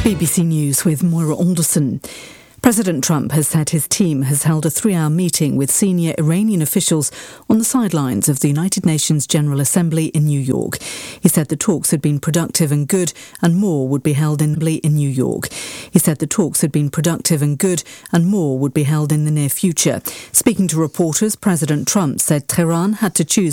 BBC News with Moira Alderson. President Trump has said his team has held a 3-hour meeting with senior Iranian officials on the sidelines of the United Nations General Assembly in New York. He said the talks had been productive and good, and more would be held in New York. He said the talks had been productive and good, and more would be held in the near future. Speaking to reporters, President Trump said Tehran had to choose